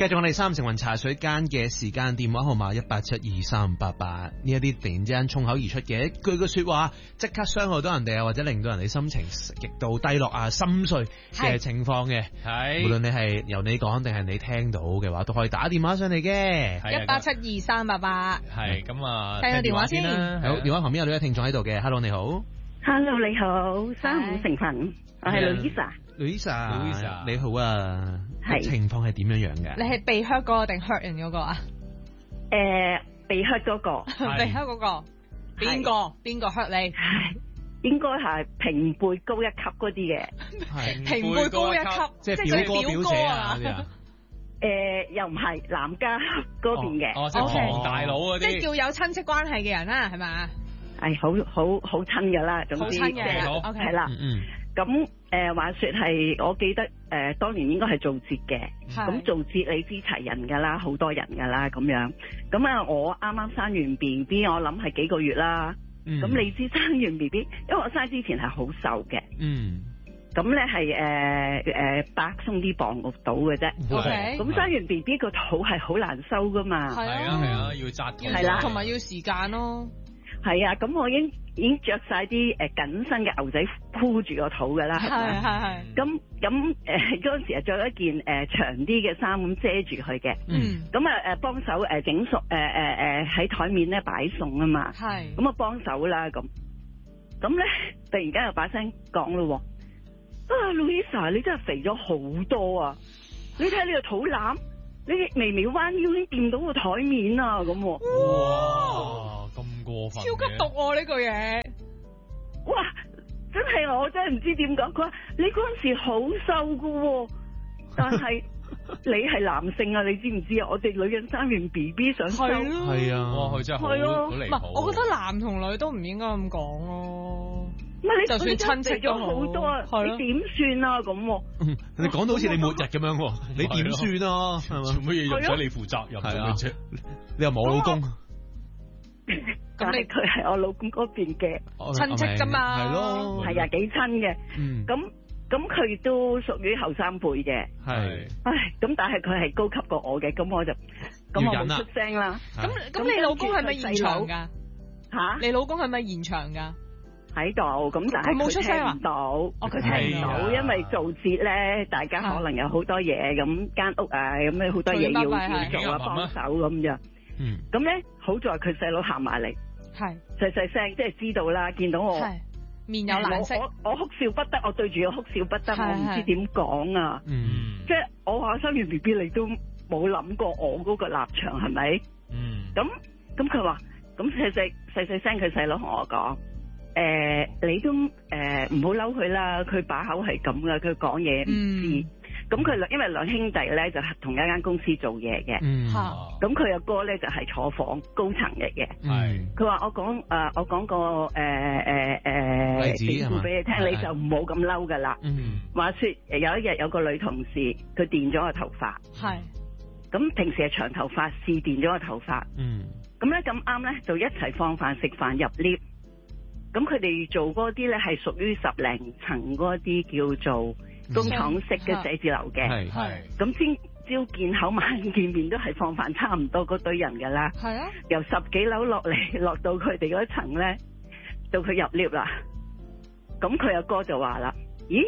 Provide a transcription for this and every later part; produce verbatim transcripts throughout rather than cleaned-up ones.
繼續我哋三成雲茶水間嘅時間，電話號碼一八七二三八八。呢一啲突然之間衝口而出嘅一句句說話，即刻傷害到人哋啊，或者令到人哋心情極度低落啊、心碎嘅情況嘅。係，無論你係由你講定係你聽到嘅話，都可以打電話上嚟嘅。 一八七二三八八。 係咁啊， 聽個電話先啦。 好，電話旁邊有呢位聽眾喺度嘅。Hello， 你好。 Hello， 你好，三五成分，我係 Louisa。Louisa， 你好啊。係情況係點樣樣嘅？ 你係被 hurt 嗰個定 hurt 人嗰個啊？ 誒，被 hurt 嗰個。 被 hurt 嗰個。邊個？邊個 hurt 你？ 應該係平輩高一級嗰啲嘅。 平輩高一級， 即係表哥表姐啊嗰啲啊。 誒，又唔係南家嗰邊嘅。 哦，即係堂大佬嗰啲。 即係叫有親戚關係嘅人啦，係咪？ 係好好好親噶啦，總之好親嘅， 好係啦。咁誒，話說係，我記得誒，當年應該係做節嘅。咁做節你知齊人噶啦，好多人噶啦，咁樣。咁啊，我啱啱生完 B B， 我諗係幾個月啦。咁你知生完 B B， 因為我生之前係好瘦嘅。嗯。咁咧係誒誒百鬆啲磅到嘅啫。 OK。 咁生完 B B 個肚係好難收噶嘛。 係啊係啊，要紮肚。 係啦， 同埋要時間咯。 係啊，咁我已經已經着晒啲誒緊身嘅牛仔箍住個肚噶啦，係咪？係係。咁咁誒嗰陣時啊着咗一件誒、呃、長啲嘅衫咁遮住佢嘅。嗯。咁啊誒幫手誒整餸誒誒誒喺台面咧擺餸啊嘛。係。咁啊幫手啦咁。咁咧突然間又把聲講咯，啊 Louisa 你真係肥咗好多啊！你睇下你個肚腩，你微微彎腰已經掂到個台面啊咁。 哇！咁過分， 超級毒喎呢句嘢！ 哇，真係我真係唔知點講。佢話你嗰陣時好瘦噶，但係你係男性啊，你知唔知啊？我哋女人生完 B B 想瘦， 係啊，哇，佢真係好好離譜。 唔係，我覺得男同女都唔應該咁講咯。 唔係你就算親戚咗好多啊，你點算啊咁？ 你講到好似你末日咁樣，你點算啊？係嘛？做乜嘢用咗你負責任嘅啫？你又冇老公。 咁你佢係我老公嗰邊嘅親戚噶嘛？ 係咯， 係啊，幾親嘅。咁咁佢都屬於後生輩嘅。係。唉，咁但係佢係高級過我嘅，咁我就咁我冇出聲啦。咁咁你老公係咪現場噶？ 吓？ 你老公係咪現場噶？ 喺度，咁但係佢聽唔到，哦佢聽唔到，因為做節咧，大家可能有好多嘢，咁間屋啊，咁樣好多嘢要要做啊，幫手咁樣。嗯，咁咧好在佢細佬行埋嚟，係細細聲，即係知道啦，見到我面有難色， 我我哭笑不得，我對住佢哭笑不得，我唔知點講啊，嗯，即係我話生完 B B 你都冇諗過我嗰個立場係咪？嗯，咁咁佢話，咁細細細細聲佢細佬同我講，誒你都誒唔好嬲佢啦，佢把口係咁噶，佢講嘢唔知。咁佢兩因為兩兄弟咧就係同一間公司做嘢嘅，咁佢阿哥咧就係坐房高層嚟嘅。係佢話我講誒、呃、我講個誒誒誒典故俾你聽，你就唔好咁嬲噶啦。話說有一日有個女同事佢電咗個頭髮，係咁平時係長頭髮，試電咗個頭髮。嗯，咁咧咁啱咧就一齊放飯食飯入 lift。咁佢哋做嗰啲咧係屬於十零層嗰啲叫做工廠式嘅寫字樓嘅，係係咁先朝見口晚見面都係放飯差唔多嗰堆人噶啦，係啊，由十幾樓落嚟落到佢哋嗰層咧，到佢入 lift 啦，咁佢阿哥就話啦，咦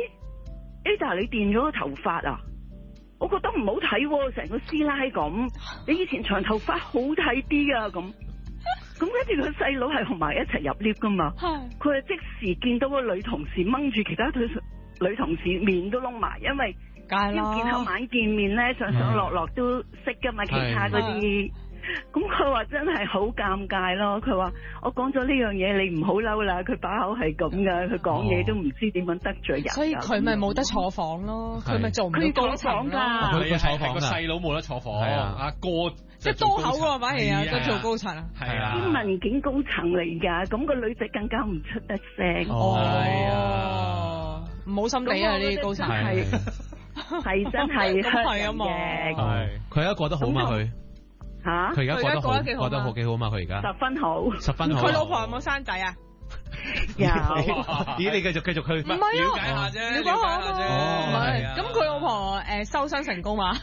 Ada 你電咗個頭髮啊？我覺得唔好睇，成個師奶咁，你以前長頭髮好睇啲啊咁。咁跟住佢細佬係同埋一齊入 lift 噶嘛，佢係即時見到個女同事掹住其他對女同事面都窿埋，因為要見口晚見面咧，上上落落都識噶嘛，其他嗰啲。咁佢話真係好尷尬咯，佢話我講咗呢樣嘢，你唔好嬲啦，佢把口係咁噶，佢講嘢都唔知點樣得罪人。所以佢咪冇得坐房咯，佢咪做唔到高層噶。 佢個坐房個細佬冇得坐房，阿哥即係多口喎，反而啊，都做高層啊， 係啊，啲文件高層嚟噶，咁個女仔更加唔出得聲。 哦，唔好心理啊，呢啲高層係係真係係啊嘛， 係佢而家過得好嘛佢。吓，佢而家過得好，過得好幾好嘛？佢而家十分好，十分好。 佢老婆有冇生仔啊？ 有。 咦？你繼續繼續去， 唔係啊， 了解下啫， 了解下啫。唔係，咁佢老婆誒收身成功嘛？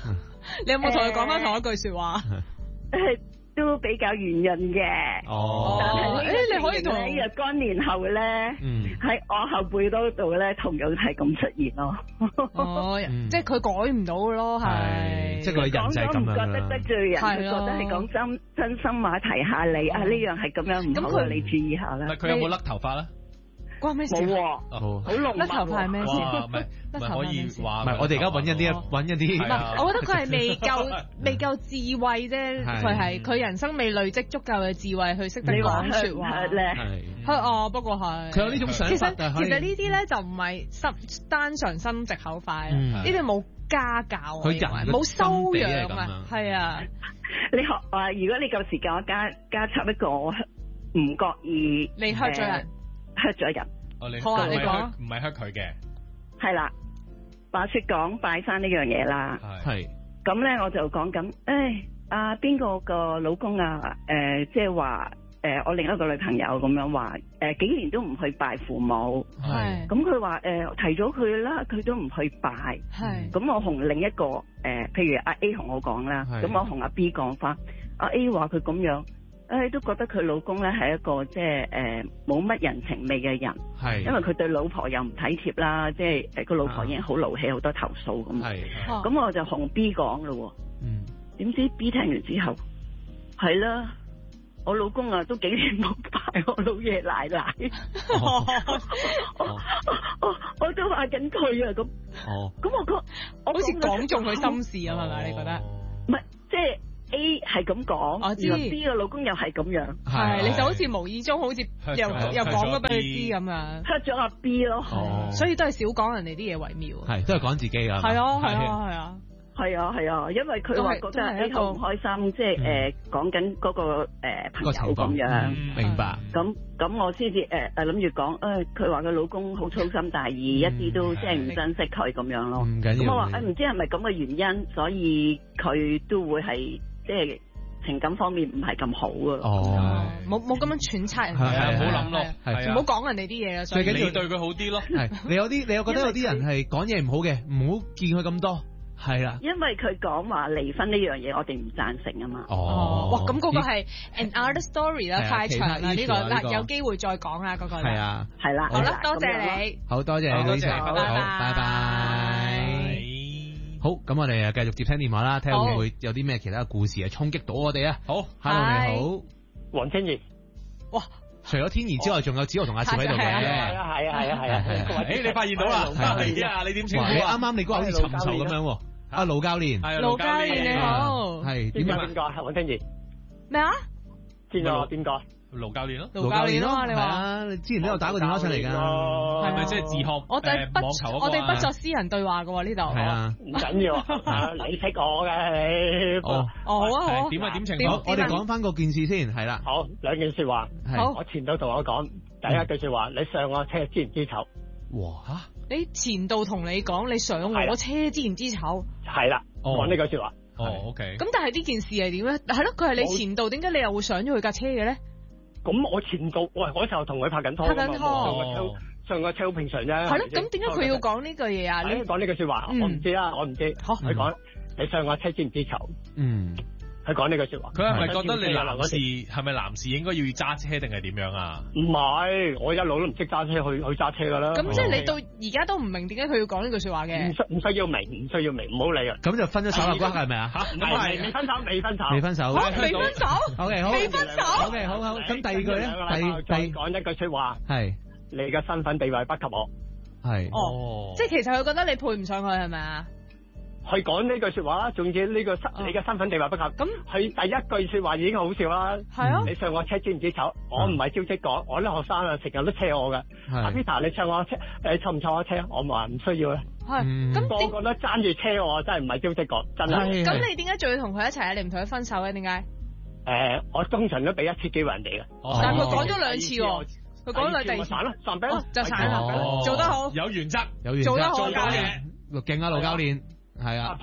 你有冇同佢講翻同一句說話？ 都比較圓潤嘅， 哦， 但係呢， 你可以同若干年後咧，喺我後輩嗰度咧，同樣係咁出現咯。 哦，即係佢改唔到嘅咯，係， 即係佢人就係咁樣啦。講咗唔覺得得罪人，佢覺得係講真真心話提下你啊，呢樣係咁樣唔好啊，你注意下啦。 佢有冇甩頭髮咧？ 關咩事？ 冇喎，好濃密。 甩頭髮係咩事？ 唔係唔係可以話， 唔係我哋而家揾一啲揾一啲。 唔係，我覺得佢係未夠未夠智慧啫。佢係佢人生未累積足夠嘅智慧去識得講説話咧。係哦，不過係佢有呢種想法。 其實其實呢啲咧就唔係心單純心直口快，呢啲冇家教，冇修養啊。係啊， 你學啊！如果你夠時間，我加加插一個唔覺意你 hurt 咗人。 hurt 咗人， 好啊！你講， 唔係 hurt 佢嘅， 係啦。話說講拜山呢樣嘢啦， 係咁咧我就講緊，誒阿邊個個老公啊，誒即係話誒我另一個女朋友咁樣話，誒、呃、幾年都唔去拜父母，係咁佢話誒提咗佢啦，佢都唔去拜，係咁我同另一個誒、呃，譬如阿 A 同我講啦，咁我同阿 B 講翻，阿 A 話佢咁樣。誒都覺得佢老公咧係一個即係誒冇乜人情味嘅人，係因為佢對老婆又唔體貼啦，即係誒個老婆已經好勞氣，好多投訴咁。係咁我就同 B 講咯，嗯，點知 B 聽完之後係啦，我老公啊都幾年冇拜我老爺奶奶，哦哦哦、我都話緊佢啊咁，哦，咁我覺好似講中佢心事啊，係咪？你覺得？ 唔係即係。A 係咁講， 我知 B 嘅老公又係咁樣， 係你就好似無意中好似又又講咗俾佢知咁樣 ，hurt 咗阿 B 咯， 所以都係少講人哋啲嘢為妙， 係都係講自己噶， 係啊係啊係啊係啊係啊，因為佢話覺得 A 好唔開心，即係誒講緊嗰個誒朋友咁樣， 明白？ 咁咁我先至誒誒諗住講，誒佢話佢老公好粗心大意，一啲都即係唔珍惜佢咁樣咯，唔緊要。咁我話誒唔知係咪咁嘅原因，所以佢都會係。即係情感方面唔係咁好啊！ 哦，冇冇咁樣揣測人哋， 係啊，唔好諗咯， 唔好講人哋啲嘢啊！ 最緊要對佢好啲咯。 係你有啲，你有覺得有啲人係講嘢唔好嘅，唔好見佢咁多。係啦， 因為佢講話離婚呢樣嘢，我哋唔贊成啊嘛。 哦，哇，咁嗰個係 another story 啦，太長啦呢個，嗱有機會再講啦嗰個。係啊，係啦， 好啦，多謝你， 好多謝你，多謝，好，拜拜。好，咁我哋啊繼續接聽電話啦，睇下會唔會有啲咩其他嘅故事係衝擊到我哋啊？好 ，Hello 你好， 黃天怡， 哇， 除咗天怡之外，仲有子豪同阿超喺度嘅，係啊係啊係啊係啊， 誒你發現到啦，係啊，你點稱呼啊？ 啱啱你嗰個好似尋仇咁樣，阿盧教練， 盧教練你好， 係點啊？ 邊個？黃天怡， 咩啊？ 邊個？邊個？ 盧教練咯， 盧教練咯，你話？ 你之前都有打過電話上嚟噶， 係咪即係自學？ 我哋不我哋不作私人對話噶呢度。係啊， 唔緊要，你識我嘅你。 哦，好啊好。 點啊點情況？ 我哋講翻個件事先，係啦。 好，兩件說話。 好， 我前度同我講第一句說話，你上我車知唔知醜？ 哇吓！ 你前度同你講你上我車知唔知醜？ 係啦，講呢句說話。 哦 ，OK。 咁但係呢件事係點咧？係咯，佢係你前度，點解你又會上咗佢架車嘅咧？ 咁我前度，喂，嗰時候同佢拍緊拖， 拍緊拖， 上個車好平常啫。 係咯，咁點解佢要講呢句嘢啊？ 你講呢句說話，我唔知啊，我唔知。好，佢講你上個車知唔知醜？嗯，佢講呢句說話。 佢係咪覺得你男士係咪男士應該要揸車定係點樣啊？ 唔係，我一路都唔識揸車，去去揸車噶啦。 咁即係你到而家都唔明點解佢要講呢句說話嘅？ 唔需唔需要明，唔需要明，唔好理啊。 咁就分咗手啦，關係咪啊？ 吓，唔係未分手，未分手， 未分手， 未分手。 O K，好， 未分手。 O K，好好。咁第二句咧，第第講一句說話，係你嘅身份地位不及我。 係。 哦。即係其實佢覺得你配唔上佢係咪啊？ 佢講呢句說話啦，總之呢個身你嘅身份地位不及。咁佢第一句說話已經好笑啦。係啊。你上我車知唔知醜？我唔係招職講，我啲學生啊成日都車我嘅。阿 Peter，你上我車誒湊唔湊我車？我話唔需要啦。係。咁個個都爭住車我，真係唔係招職講，真係。 咁你點解仲要同佢一齊啊？你唔同佢分手嘅？點解？ 誒，我通常都俾一次機會人哋嘅。 但係佢講咗兩次喎。佢講咗第二次。 散啦，散俾啦。 就散啦。做得好。 有原則， 有原則。 做得好， 教練。 勁啊，盧教練。係啊， 搭台咯，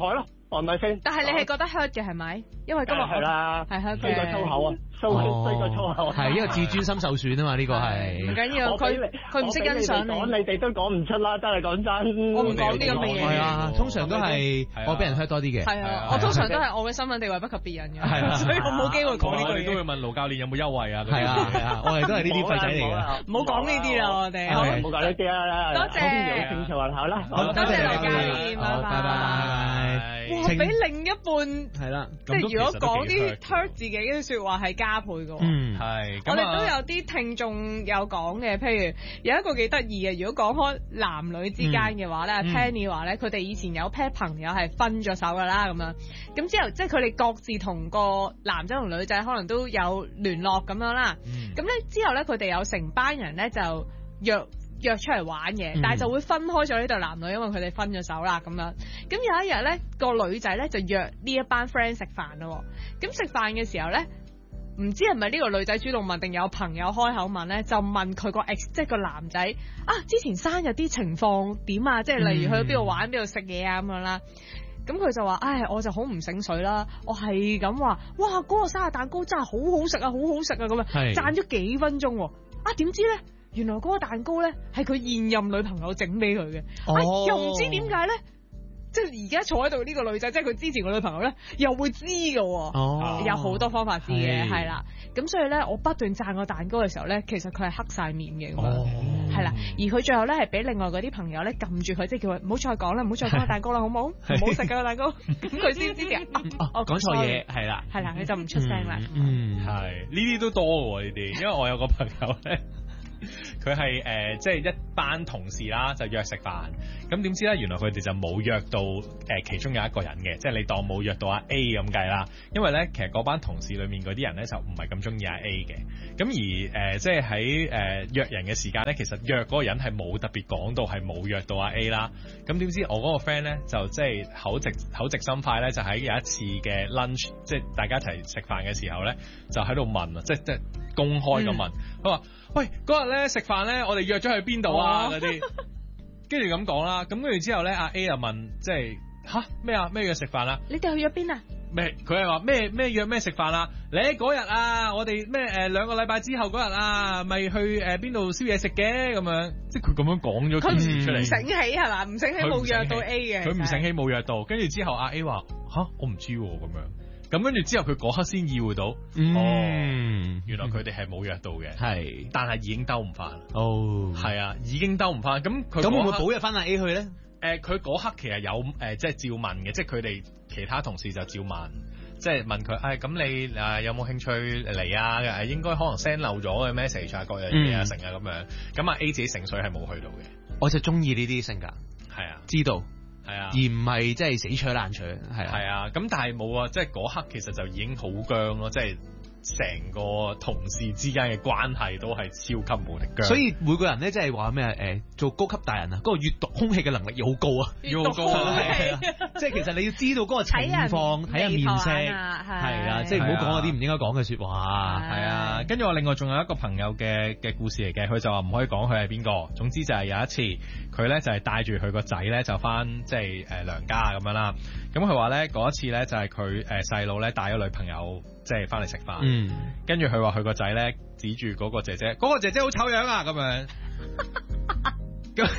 係咪先？ 但係你係覺得 hurt 嘅係咪？因為今日係啦， 係 hurt 嘅。 衰過粗口啊！衰衰過粗口。 係因為自尊心受損啊嘛，呢個係。 唔緊要，佢佢唔識欣賞你。 講你哋都講唔出啦，真係講真。 我唔講呢咁嘅嘢。 係啊，通常都係我俾人 hurt 多啲嘅。 係啊，我通常都係我嘅身份地位不及別人嘅。係啊，所以我冇機會講呢句嘢。 我哋都會問盧教練有冇優惠啊？ 係啊係啊，我哋都係呢啲廢仔嚟嘅。 唔好講呢啲啦，我哋。 唔好講呢啲啦。 多謝。 有興趣話好啦。 多謝盧教練， 拜拜。 哇！俾另一半係啦， 即係如果講啲 hurt 自己嘅説話係加倍嘅。 嗯， 係。 我哋都有啲聽眾有講嘅，譬如有一個幾得意嘅，如果講開男女之間嘅話咧，Penny 話咧，佢哋以前有 pair 朋友係分咗手㗎啦，咁樣。咁之後即係佢哋各自同個男仔同女仔可能都有聯絡咁樣啦。咁咧之後咧，佢哋有成班人咧就約約出嚟玩嘅，但係就會分開咗呢對男女，因為佢哋分咗手啦咁樣。咁有一日咧，個女仔咧就約呢一班 friend 食飯咯。咁食飯嘅時候咧，唔知係咪呢個女仔主動問定有朋友開口問咧，就問佢個 ex， 即係個男仔啊，之前生日啲情況點啊？即係例如去邊度玩、邊度食嘢啊咁樣啦。咁佢就話：唉，我就好唔醒水啦，我係咁話，哇，嗰個生日蛋糕真係好好食啊，好好食啊咁樣，讚咗幾分鐘喎。啊，點知咧？原來嗰個蛋糕咧係佢現任女朋友整俾佢嘅，哦啊，又唔知點解咧，即係而家坐喺度呢個女仔，即係佢之前個女朋友咧，又會知嘅，哦，有好多方法知嘅，係啦，咁所以咧，我不斷讚個蛋糕嘅時候咧，其實佢係黑晒面嘅，咁樣，係啦，而佢最後咧係俾另外嗰啲朋友咧撳住佢，即係叫佢唔好再講啦，唔好再講個蛋糕啦，好唔好？唔好食個蛋糕，咁佢先知嘅， 哦，講錯嘢，係啦， 係啦，佢就唔出聲啦， 嗯，係呢啲都多喎呢啲，因為我有個朋友咧。佢係誒即係一班同事啦，就約食飯。咁點知咧？原來佢哋就冇約到誒、呃、其中有一個人嘅，即係你當冇約到阿 A 咁計啦。因為咧，其實嗰班同事裡面嗰啲人咧就唔係咁中意阿 A 嘅。咁而誒、呃、即係喺誒約人嘅時間咧，其實約嗰個人係冇特別講到係冇約到阿 A 啦。咁點知我嗰個 friend 咧就即係口直口直心快咧，就喺有一次嘅 lunch， 即係大家一齊食飯嘅時候咧，就喺度問啊，即係即係公開咁問，佢話、嗯：喂，嗰日咧食飯咧，我哋約咗去邊度啊？嗰啲，跟住咁講啦。咁跟住之後咧，阿 A 又問，即係吓咩啊？咩約食飯啊？ 你哋去咗邊啊？ 咩？佢係話咩咩約咩食飯啊？你嗰日啊，我哋咩誒兩個禮拜之後嗰日啊，咪去誒邊度燒嘢食嘅咁樣，即係佢咁樣講咗件事出嚟。 唔醒起係嘛？唔醒起冇約到 A 嘅。 佢唔醒起冇約到，跟住之後阿 A 話吓我唔知咁樣，咁跟住之後佢嗰刻先意會到， 嗯、 哦，原來佢哋係冇約到嘅，係、嗯，但係已經兜唔翻。哦，係啊，已經兜唔翻。咁佢咁會唔會補約翻阿 A 去咧？ 誒、呃，佢嗰刻其實有誒、呃，即係照問嘅，即係佢哋其他同事就照問，即係問佢，誒、哎，咁你誒、呃、有冇興趣嚟啊？誒，應該可能 send 漏咗嘅 message 啊，各樣嘢啊，成啊咁樣。咁啊 A 自己成水係冇去到嘅。 我就中意呢啲性格， 係啊， 知道。 係啊， 而唔係即係死取爛取，係啊， 係啊，咁但係冇啊，即係嗰刻其實就已經好僵咯，即係成個同事之間嘅關係都係超級無敵僵。所以每個人咧，即係話咩誒，做高級大人啊，嗰、嗰個閱讀空氣嘅能力要好高啊，要好高啊，係啊，即係其實你要知道嗰個情況，睇下面色，係啊，即係唔好講嗰啲唔應該講嘅説話， 係啊。跟住我另外仲有一個朋友嘅嘅故事嚟嘅，佢就話唔可以講佢係邊個。總之就係有一次，佢咧就係帶住佢個仔咧就翻即係誒娘家咁樣啦。咁佢話咧嗰一次咧就係佢誒細佬咧帶咗女朋友即係翻嚟食飯，嗯，跟住佢話佢個仔咧指住嗰個姐姐，嗰、嗰個姐姐好醜樣啊咁樣，咁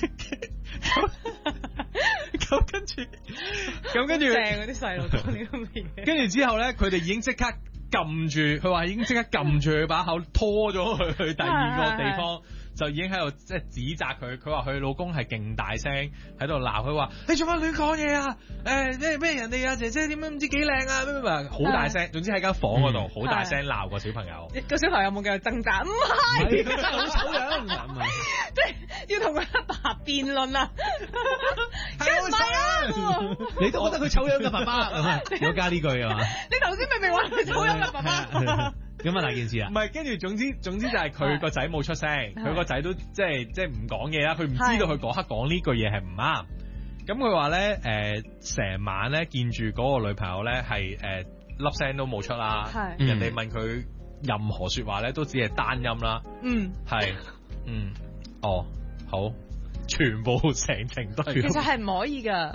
咁跟住，咁跟住正嗰啲細路講呢咁嘅嘢，跟住之後咧佢哋已經即刻撳住，佢話已經即刻撳住佢把口拖咗佢去第二個地方。就已經喺度即係指責佢，佢話佢老公係勁大聲喺度鬧佢，話你做乜亂講嘢啊？誒咩咩人哋啊姐姐點樣唔知幾靚啊？咩咩咩好大聲，總之喺間房嗰度好大聲鬧個小朋友。個小朋友有冇繼續掙扎？唔係，佢真係好醜樣，即係要同佢阿爸辯論啊！係唔係啊？你都覺得佢醜樣嘅爸爸，有加呢句啊嘛？你頭先明明話佢醜樣嘅爸爸。咁啊大件事啊！唔係，跟住總之總之就係佢個仔冇出聲，佢個仔都即係即係唔講嘢啦。佢唔知道佢嗰刻講呢句嘢係唔啱。咁佢話咧誒，成、呃、晚咧見住嗰個女朋友咧係誒粒聲都冇出啦。係人哋問佢任何說話咧都只係單音啦。嗯，係嗯哦好，全部成程都係。其實係唔可以噶。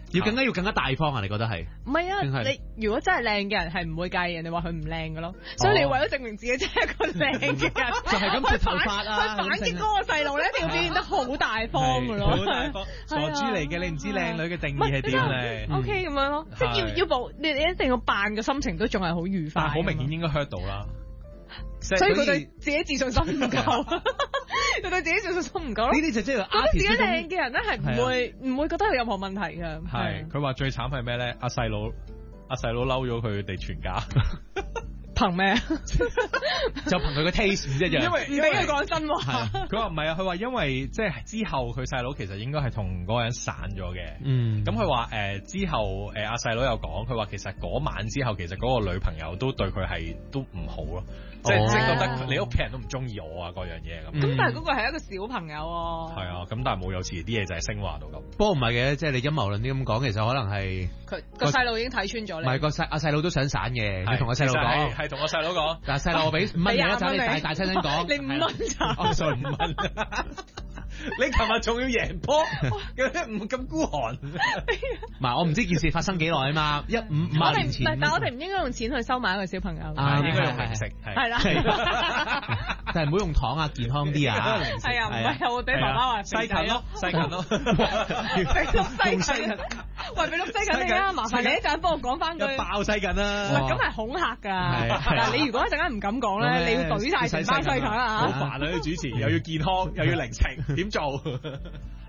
要更加要更加大方啊？你覺得係？ 唔係啊，你如果真係靚嘅人係唔會介意人哋話佢唔靚嘅咯，所以你為咗證明自己真係一個靚嘅人，就係咁脫頭髮啊， 去反擊嗰個細路咧，一定要表現得好大方嘅咯， 好大方，傻豬嚟嘅，你唔知靚女嘅定義係點咧 ？O K 咁樣咯，即係要要保你你一定要扮個心情都仲係好愉快， 好明顯應該 hurt 到啦。 所以佢對自己自信心唔夠，佢對自己自信心唔夠咯。 呢啲就即係覺得自己靚嘅人咧，係唔會唔會覺得有任何問題嘅。 係佢話最慘係咩咧？阿細佬阿細佬嬲咗佢哋全家， 憑咩？ 就憑佢個 taste 唔一樣， 因為唔俾佢講真話。 佢話唔係啊，佢話因為即係之後佢細佬其實應該係同嗰個人散咗嘅。 嗯， 咁佢話誒之後誒阿細佬有講，佢話其實嗰晚之後其實嗰個女朋友都對佢係都唔好咯。即係即係覺得你屋企人都唔中意我啊，嗰樣嘢咁。 咁但係嗰個係一個小朋友喎。 係啊，咁但係冇有遲啲嘢就係升華到咁。 不過唔係嘅，即係你陰謀論啲咁講，其實可能係佢個細路已經睇穿咗你。 唔係個細阿細佬都想散嘅，佢同個細路講， 係同個細佬講。 但係細路我俾五蚊你一陣，你大大聲聲講。 你五蚊咋？ 我信五蚊。你琴日仲要贏波，唔咁孤寒。 唔係，我唔知件事發生幾耐啊嘛，一五五萬年前。 唔係，但係我哋唔應該用錢去收買一個小朋友。 啊， 應該用零食。 係啦。 但係唔好用糖啊，健康啲啊。 係啊，唔係啊，我俾爸爸話西芹咯，西芹咯。 俾粒西芹。喂，俾粒西芹你啊！麻煩你一陣幫我講翻句。 爆西芹啦！ 咁係恐嚇㗎。嗱，你如果一陣間唔敢講咧，你要懟晒成包西芹啊！ 好煩啊！啲主持又要健康又要零情，點做？